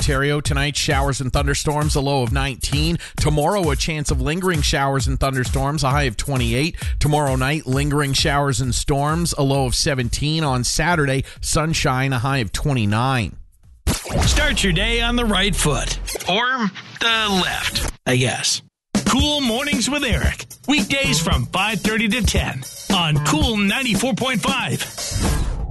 Ontario. Tonight, showers and thunderstorms, a low of 19. Tomorrow, a chance of lingering showers and thunderstorms, a high of 28. Tomorrow night, lingering showers and storms, a low of 17. On Saturday, sunshine, a high of 29. Start your day on the right foot. Or the left, I guess. Cool Mornings with Eric. Weekdays from 5:30 to 10 on Cool 94.5.